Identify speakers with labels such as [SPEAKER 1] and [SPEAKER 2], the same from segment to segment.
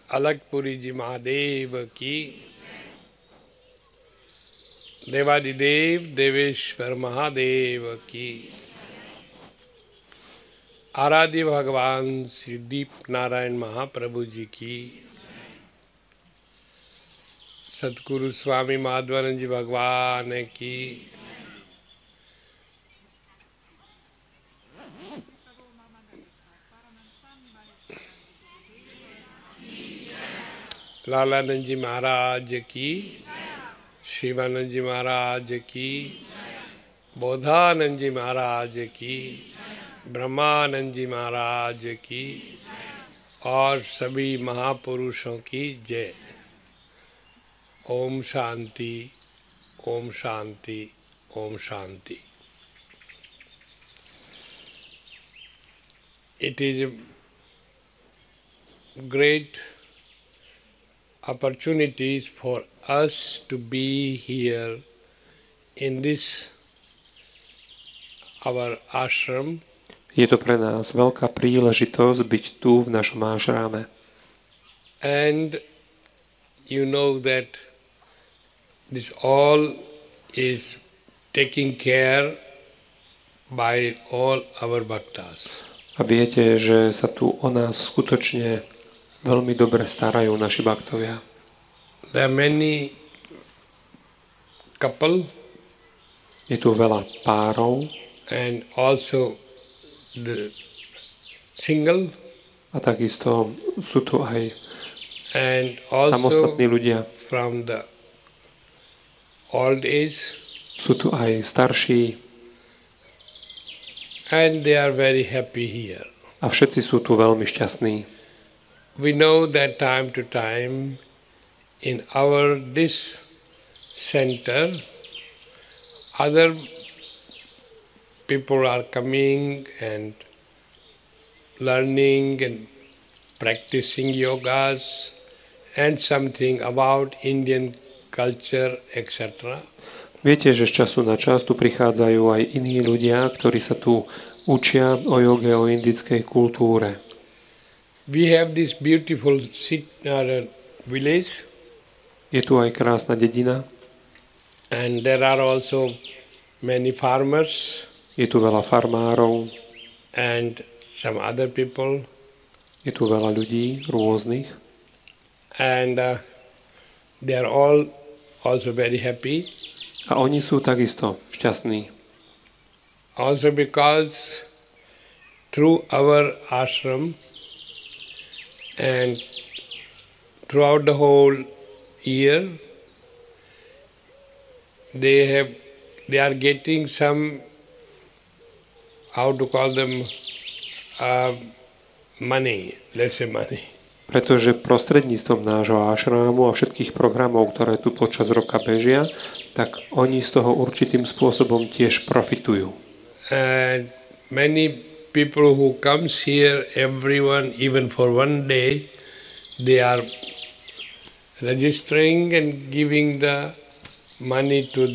[SPEAKER 1] अलकपुरी जी महादेव की, देवादिदेव देवेश्वर महादेव की, आराध्य भगवान श्री दीप नारायण महाप्रभु जी की, सतगुरु स्वामी माधवानंद जी भगवान की, लालानंद जी महाराज की, शिवानंद जी महाराज की, बोधानंद जी महाराज की, ब्रह्मानंद जी महाराज की और सभी महापुरुषों की जय। ओम शांति, ओम शांति, ओम Shanti. It is a great opportunities for us to be here in this our ashram.
[SPEAKER 2] Je to pre nás veľká príležitosť byť tu v našom ášrame.
[SPEAKER 1] And you know that this all is taken care by all our bhaktas.
[SPEAKER 2] A viete, že sa tu o nás skutočne veľmi dobre starajú naši baktovia.
[SPEAKER 1] There are many couple
[SPEAKER 2] Je tu veľa párov
[SPEAKER 1] and also the single
[SPEAKER 2] a takisto sú tu aj
[SPEAKER 1] and also
[SPEAKER 2] samostatní ľudia.
[SPEAKER 1] from the old age,
[SPEAKER 2] Sú tu aj starší
[SPEAKER 1] and they are very happy here.
[SPEAKER 2] a všetci sú tu veľmi šťastní.
[SPEAKER 1] We know that time to time in our this center other people are coming and learning and practicing yogas and something about Indian culture, etc.
[SPEAKER 2] Viete, že z času na čas tu prichádzajú aj iní ľudia, ktorí sa tu učia o joge, o indickej kultúre.
[SPEAKER 1] We have this beautiful village
[SPEAKER 2] Je tu aj krásna dedina,
[SPEAKER 1] and there are also many farmers
[SPEAKER 2] je tu veľa farmárov,
[SPEAKER 1] and some other people,
[SPEAKER 2] je tu veľa ľudí rôznych
[SPEAKER 1] and they are all also very happy.
[SPEAKER 2] a oni sú takisto šťastní.
[SPEAKER 1] Also because through our ashram and throughout the whole year they are getting some, how to call them, money, let's say money.
[SPEAKER 2] Pretože prostredníctvom nášho ášrámu a všetkých programov, ktoré tu počas roka bežia, tak oni z toho určitým spôsobom tiež profitujú.
[SPEAKER 1] And many people who comes here, everyone, even for one day, they are registering and giving the money to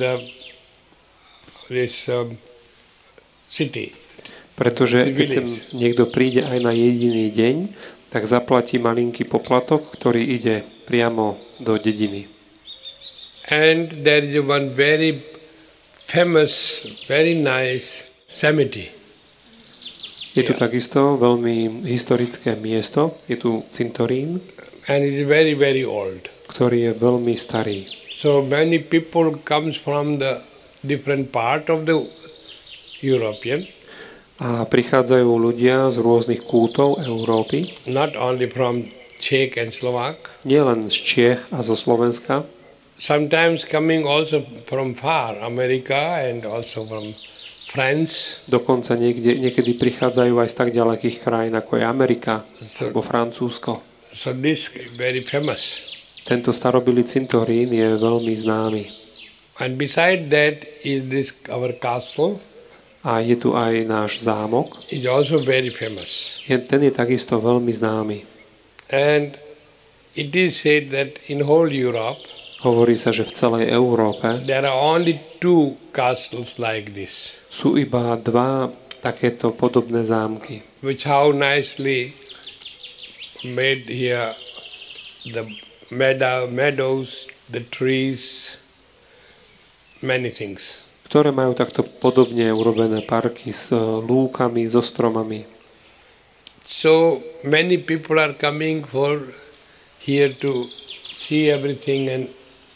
[SPEAKER 1] this city.
[SPEAKER 2] Pretože keď sem niekto príde aj na jediný deň, tak zaplatí malinký poplatok, ktorý ide priamo do dediny.
[SPEAKER 1] And there is one very famous, very nice cemetery.
[SPEAKER 2] Je tu takisto veľmi historické miesto, je tu cintorín,
[SPEAKER 1] And it's very, very old.
[SPEAKER 2] ktorý je veľmi starý.
[SPEAKER 1] So many people comes from the different part of the European,
[SPEAKER 2] A prichádzajú ľudia z rôznych kútov Európy,
[SPEAKER 1] not only from Czech and Slovak,
[SPEAKER 2] nielen z Čiech a zo Slovenska,
[SPEAKER 1] sometimes coming also from far, America and also from France.
[SPEAKER 2] dokonca niekedy prichádzajú aj z tak ďalekých krajín ako je Amerika alebo Francúzsko.
[SPEAKER 1] So this is very famous.
[SPEAKER 2] Tento starobilý cintorín je veľmi známy.
[SPEAKER 1] And beside that is this our castle,
[SPEAKER 2] A je tu aj náš zámok.
[SPEAKER 1] is also very famous.
[SPEAKER 2] Ten je takisto veľmi známy.
[SPEAKER 1] And it is said that in whole Europe
[SPEAKER 2] Hovorí sa, že v celej Európe
[SPEAKER 1] there are only 2 castles like this,
[SPEAKER 2] sú iba 2 takéto podobné zámky,
[SPEAKER 1] which how nicely made here the meadows, the trees, many things.
[SPEAKER 2] Ktoré majú takto podobne urobené parky s lúkami, so stromami.
[SPEAKER 1] So many people are coming for here to see everything and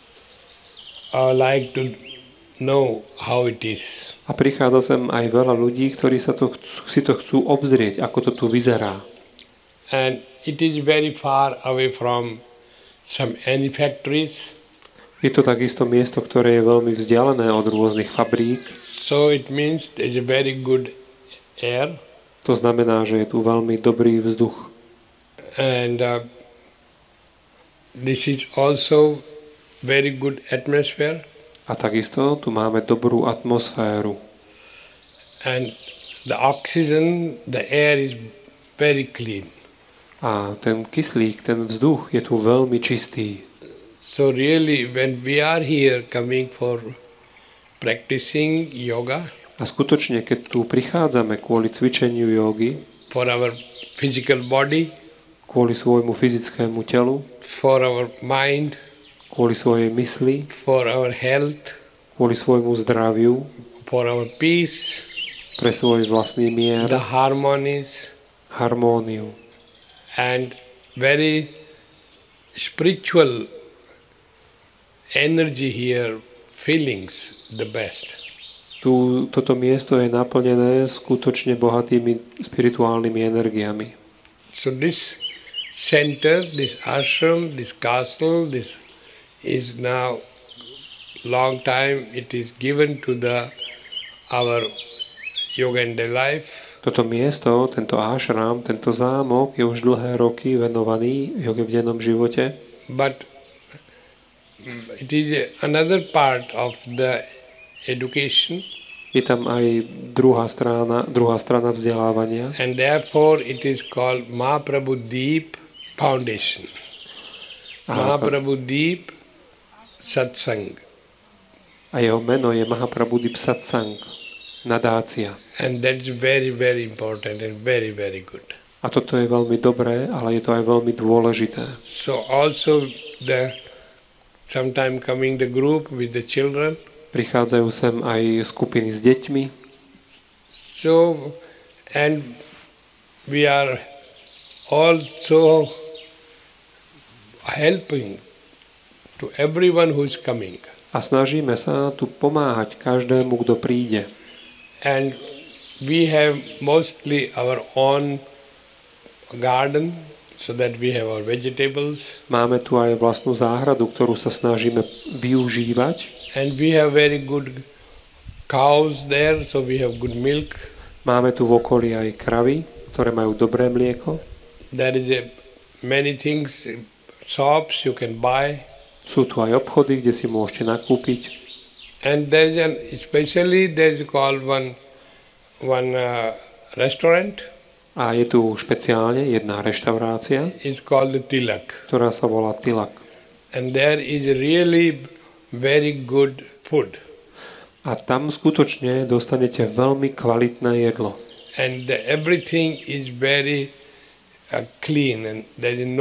[SPEAKER 1] like to know how it is.
[SPEAKER 2] A prichádza sem aj veľa ľudí, ktorí si to chcú obzrieť, ako to tu vyzerá.
[SPEAKER 1] And it is very far away from any factories.
[SPEAKER 2] Je to takisto miesto, ktoré je veľmi vzdialené od rôznych fabrík.
[SPEAKER 1] So it means there is a very good air.
[SPEAKER 2] To znamená, že je tu veľmi dobrý vzduch.
[SPEAKER 1] And this is also very good atmosphere.
[SPEAKER 2] A takisto tu máme dobrú atmosféru.
[SPEAKER 1] And the oxygen, the air is very clean.
[SPEAKER 2] A ten kyslík, ten vzduch je tu veľmi čistý.
[SPEAKER 1] So really when we are here coming for practicing yoga,
[SPEAKER 2] a skutočne, keď tu prichádzame kvôli cvičeniu jogy,
[SPEAKER 1] for our physical body,
[SPEAKER 2] kvôli svojmu fyzickému telu,
[SPEAKER 1] for our mind,
[SPEAKER 2] kvôli svojej mysli,
[SPEAKER 1] for our health,
[SPEAKER 2] kvôli svojmu zdraviu,
[SPEAKER 1] for our peace,
[SPEAKER 2] pre svoj vlastný mier,
[SPEAKER 1] the harmonies,
[SPEAKER 2] harmóniu
[SPEAKER 1] and very spiritual energy here, feelings the best.
[SPEAKER 2] Toto miesto je naplnené skutočne bohatými spirituálnymi energiami.
[SPEAKER 1] So this center, this ashram, this castle, this is now long time it is given to our yoga and the life.
[SPEAKER 2] Toto miesto, tento ashram, tento zámok je už dlhé roky venovaný joge v dennom živote.
[SPEAKER 1] But it is another part of the education.
[SPEAKER 2] Je tam aj druhá strana vzdelávania.
[SPEAKER 1] And therefore it is called Mahaprabhu Deep Foundation. Mahaprabhu Deep Satsang.
[SPEAKER 2] A jeho meno je Mahaprabhu Deep Satsang, nadácia.
[SPEAKER 1] And that's very, very important and very, very good.
[SPEAKER 2] A toto je veľmi dobré, ale je to aj veľmi dôležité.
[SPEAKER 1] So also sometime coming the group with the children.
[SPEAKER 2] Prichádzajú sem aj skupiny s deťmi.
[SPEAKER 1] So, and we are also helping to everyone who is coming.
[SPEAKER 2] A snažíme sa tu pomáhať každému, kto príde.
[SPEAKER 1] And we have mostly our own garden, so that we have our vegetables.
[SPEAKER 2] Máme tu aj vlastnú záhradu, ktorú sa snažíme využívať.
[SPEAKER 1] And we have very good cows there, so we have good milk.
[SPEAKER 2] Máme tu v okolí aj kravy, ktoré majú dobré mlieko.
[SPEAKER 1] There is many things, shops you can buy.
[SPEAKER 2] Sú tu aj obchody, kde si môžete nakúpiť.
[SPEAKER 1] And especially there is called one restaurant.
[SPEAKER 2] A je tu špeciálne jedna reštaurácia,
[SPEAKER 1] It's called the Tilak.
[SPEAKER 2] ktorá sa volá Tilak.
[SPEAKER 1] And there is really very good food.
[SPEAKER 2] A tam skutočne dostanete veľmi kvalitné jedlo.
[SPEAKER 1] And everything is very clean and there is